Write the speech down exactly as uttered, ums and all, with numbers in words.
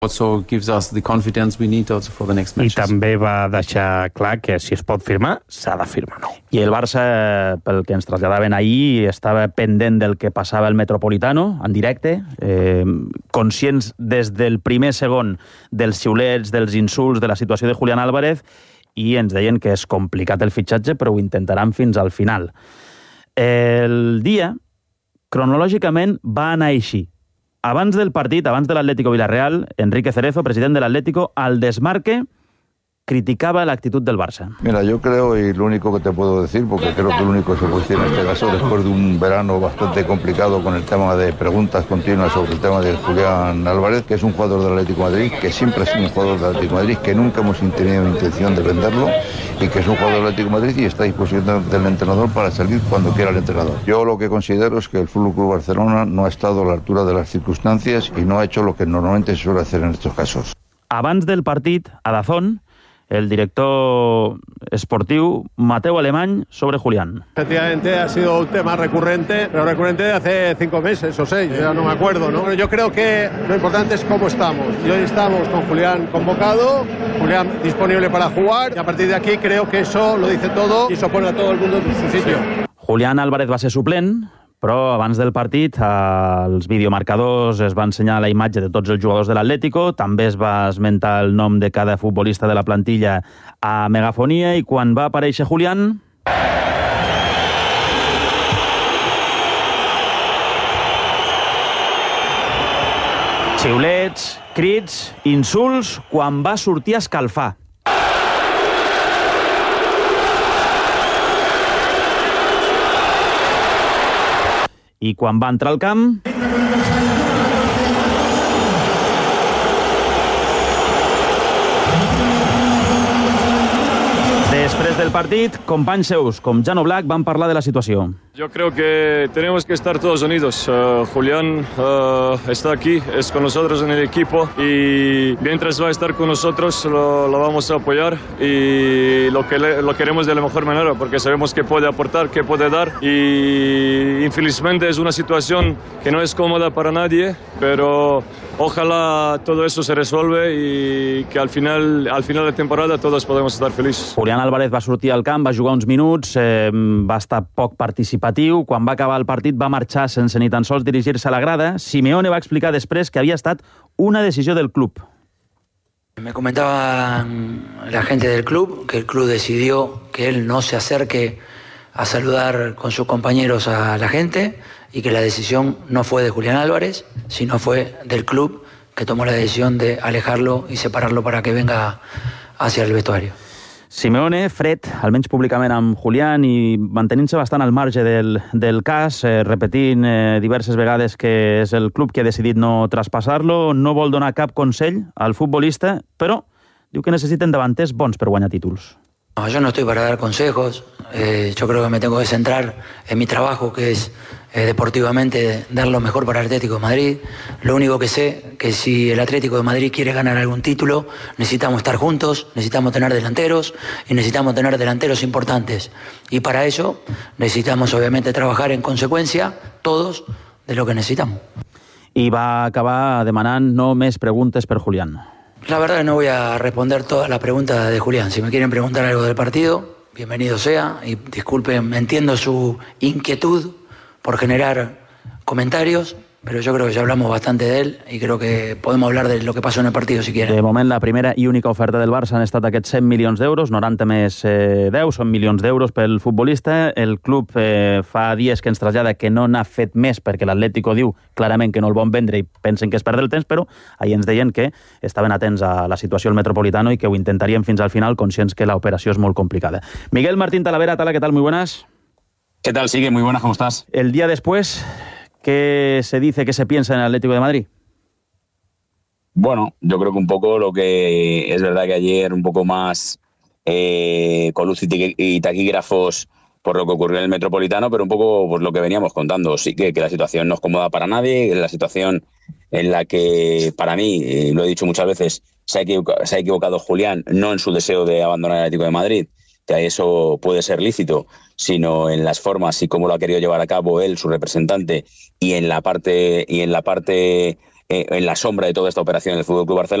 Also gives us the confidence we need also for the next matches. I també va deixar clar que si es pot firmar, s'ha de firmar, no? I el Barça, pel que ens traslladaven ahir, estava pendent del que passava al Metropolitano, en directe, eh, conscients des del primer segon dels xiulets, dels insults, de la situació de Julián Álvarez, i ens deien que és complicat el fitxatge, però ho intentaran fins al final. El dia, cronològicament, va anar així. Abans del partit, abans de l'Atlético Villarreal, Enrique Cerezo, president de l'Atlético, al desmarque, criticaba la actitud del Barça. Mira, yo creo, y lo único que te puedo decir, porque creo que lo único que se puede decir en este caso, después de un verano bastante complicado con el tema de preguntas continuas sobre el tema de Julián Álvarez, que es un jugador del Atlético de Madrid, que siempre ha sido un jugador del Atlético de Madrid, que nunca hemos tenido intención de venderlo, y que es un jugador del Atlético de Madrid y está a disposición del entrenador para salir cuando quiera el entrenador. Yo lo que considero es que el F C Barcelona no ha estado a la altura de las circunstancias y no ha hecho lo que normalmente se suele hacer en estos casos. Abans del partit, a Dazón, el director esportiu Mateu Alemany sobre Julián. Efectivamente ha sido un tema recurrente, pero recurrente de hace cinco meses o seis, ya no me acuerdo, ¿no? Yo creo que lo importante es cómo estamos. Y hoy estamos con Julián convocado, Julián disponible para jugar, y a partir de aquí creo que eso lo dice todo y eso pone a todo el mundo en su sitio. Julián Álvarez va ser suplent, però abans del partit als videomarcadors es va ensenyar la imatge de tots els jugadors de l'Atlético, també es va esmentar el nom de cada futbolista de la plantilla a megafonia, i quan va aparèixer Julián... xiulets, crits, insults, quan va sortir a escalfar. I quan va entrar al camp... Després del partit, companys seus, com Jan Oblak, van parlar de la situació. Yo creo que tenemos que estar todos unidos. Uh, Julián uh, está aquí, es con nosotros en el equipo y mientras va a estar con nosotros lo, lo vamos a apoyar y lo, que le, lo queremos de la mejor manera porque sabemos que puede aportar, que puede dar y infelizmente es una situación que no es cómoda para nadie, pero ojalá todo eso se resuelve y que al final, al final de temporada todos podemos estar felices. Julián Álvarez va sortir al camp, va jugar uns minuts, eh, va estar poc participatiu. Quan va acabar el partit va marxar sense ni tan sols dirigir-se a la grada. Simeone va explicar després que havia estat una decisió del club. Me comentaba la gente del club que el club decidió que él no se acerque a saludar con sus compañeros a la gente y que la decisión no fue de Julián Álvarez, sino fue del club que tomó la decisión de alejarlo y separarlo para que venga hacia el vestuario. Simeone, fred, almenys públicament amb Julián, i mantenint-se bastant al marge del, del cas, eh, repetint eh, diverses vegades que és el club que ha decidit no traspassar-lo, no vol donar cap consell al futbolista, però diu que necessiten davanters bons per guanyar títols. No, yo no estoy para dar consejos, eh, yo creo que me tengo que centrar en mi trabajo, que es eh, deportivamente dar lo mejor para el Atlético de Madrid. Lo único que sé que si el Atlético de Madrid quiere ganar algún título, necesitamos estar juntos, necesitamos tener delanteros y necesitamos tener delanteros importantes. Y para eso necesitamos obviamente trabajar en consecuencia todos de lo que necesitamos. I va acabar demanant no més preguntes per Julián. La verdad no voy a responder todas las preguntas de Julián. Si me quieren preguntar algo del partido, bienvenido sea. Y disculpen, entiendo su inquietud por generar comentarios, pero yo creo que ya hablamos bastante de él y creo que podemos hablar de lo que pasó en el partido si quieren. De moment, la primera i única oferta del Barça han estat aquests cent milions d'euros, noranta més eh, deu, són milions d'euros pel futbolista. El club eh, fa dies que ens trasllada que no n'ha fet més perquè l'Atlético diu clarament que no el vol vendre i pensen que és perdre el temps, però ahir ens deien que estaven atents a la situació al Metropolitano i que ho intentarien fins al final, conscients que l'operació és molt complicada. Miguel Martín Talavera, Tala, ¿qué tal? Muy buenas. ¿Qué tal? Sigue, muy buenas, ¿cómo estás? El día después, ¿qué se dice, qué se piensa en el Atlético de Madrid? Bueno, yo creo que un poco lo que es verdad que ayer un poco más eh, con luz y taquígrafos por lo que ocurrió en el Metropolitano, pero un poco pues, lo que veníamos contando. Sí que, que la situación no es cómoda para nadie, que la situación en la que, para mí, eh, lo he dicho muchas veces, se ha, equivocado, se ha equivocado Julián, no en su deseo de abandonar el Atlético de Madrid, que eso puede ser lícito, sino en las formas y cómo lo ha querido llevar a cabo él, su representante, y en la parte y en la parte eh, en la sombra de toda esta operación del F C Barcelona.